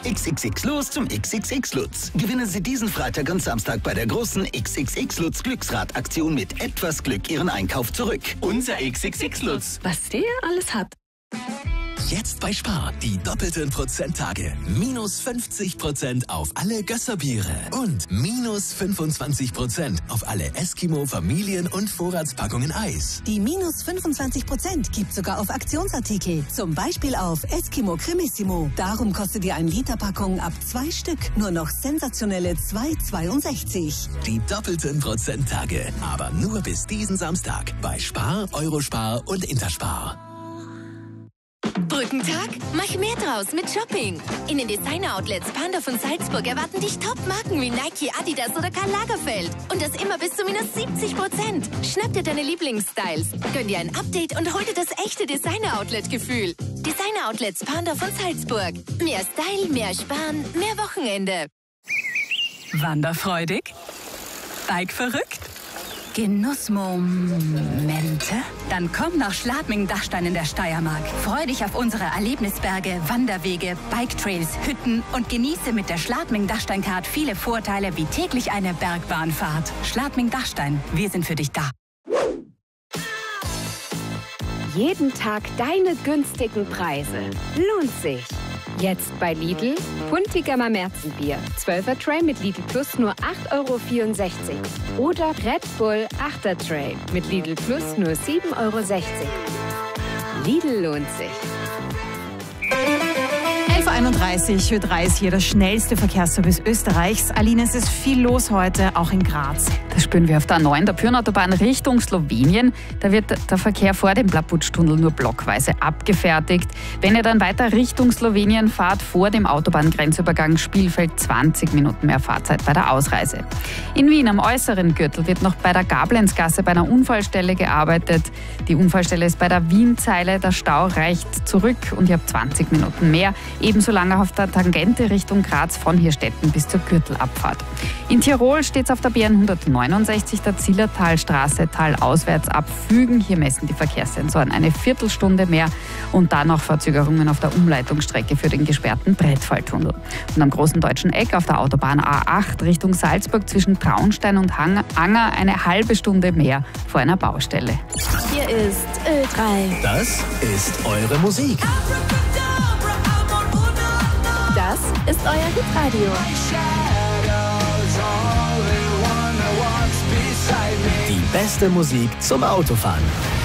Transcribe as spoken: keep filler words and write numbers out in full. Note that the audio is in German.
X X X los zum X X X Lutz. Gewinnen Sie diesen Freitag und Samstag bei der großen X X X Lutz Glücksrad-Aktion mit etwas Glück Ihren Einkauf zurück. Unser X X X Lutz. Was der alles hat. Jetzt bei Spar, die doppelten Prozenttage. Minus fünfzig Prozent auf alle Gösserbiere und minus fünfundzwanzig Prozent auf alle Eskimo Familien- und Vorratspackungen Eis. Die minus fünfundzwanzig Prozent gibt sogar auf Aktionsartikel. Zum Beispiel auf Eskimo Cremissimo. Darum kostet ihr ein Liter Packung ab zwei Stück nur noch sensationelle zwei Euro zweiundsechzig. Die doppelten Prozenttage. Aber nur bis diesen Samstag. Bei Spar, Eurospar und Interspar. Brückentag? Mach mehr draus mit Shopping. In den Designer-Outlets Panda von Salzburg erwarten dich Top-Marken wie Nike, Adidas oder Karl Lagerfeld. Und das immer bis zu minus siebzig Prozent. Schnapp dir deine Lieblingsstyles, gönn dir ein Update und hol dir das echte Designer-Outlet-Gefühl. Designer-Outlets Panda von Salzburg. Mehr Style, mehr Sparen, mehr Wochenende. Wanderfreudig? Bike verrückt? Genussmomente? Dann komm nach Schladming-Dachstein in der Steiermark. Freu dich auf unsere Erlebnisberge, Wanderwege, Biketrails, Hütten und genieße mit der Schladming-Dachstein-Card viele Vorteile wie täglich eine Bergbahnfahrt. Schladming-Dachstein, wir sind für dich da. Jeden Tag deine günstigen Preise. Lohnt sich. Jetzt bei Lidl, Puntigammer Märzenbier, zwölfer Tray mit Lidl Plus nur acht Euro vierundsechzig. Oder Red Bull achter Tray mit Lidl Plus nur sieben Euro sechzig. Lidl lohnt sich. elf Uhr einunddreißig, Ö drei ist hier der schnellste Verkehrsservice Österreichs. Aline, es ist viel los heute, auch in Graz. Das spüren wir auf der A neun, der Pyrnautobahn Richtung Slowenien. Da wird der Verkehr vor dem Plaputsch-Tunnel nur blockweise abgefertigt. Wenn ihr dann weiter Richtung Slowenien fahrt, vor dem Autobahngrenzübergang Spielfeld zwanzig Minuten mehr Fahrzeit bei der Ausreise. In Wien am äußeren Gürtel wird noch bei der Gablenzgasse bei einer Unfallstelle gearbeitet. Die Unfallstelle ist bei der Wienzeile. Der Stau reicht zurück und ihr habt zwanzig Minuten mehr. Ebenso lange auf der Tangente Richtung Graz von Hirstetten bis zur Gürtelabfahrt. In Tirol steht es auf der B N hundertneunundsechzig der Zillertalstraße talauswärts ab Fügen. Hier messen die Verkehrssensoren eine Viertelstunde mehr und dann noch Verzögerungen auf der Umleitungsstrecke für den gesperrten Brettfalltunnel. Und am großen deutschen Eck auf der Autobahn A acht Richtung Salzburg zwischen Traunstein und Anger eine halbe Stunde mehr vor einer Baustelle. Hier ist Ö drei. Das ist eure Musik. Das ist euer Hitradio. Die beste Musik zum Autofahren.